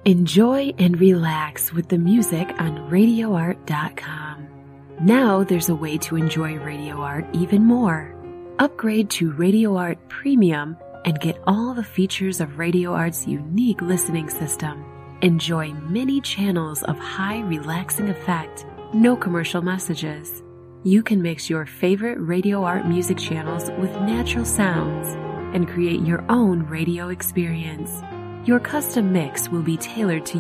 Enjoy and relax with the music on RadioArt.com. Now there's a way to enjoy Radio Art even more. Upgrade to Radio Art Premium and get all the features of Radio Art's unique listening system. Enjoy many channels of high relaxing effect, no commercial messages. You can mix your favorite Radio Art music channels with natural sounds and create your own radio experience. Your custom mix will be tailored to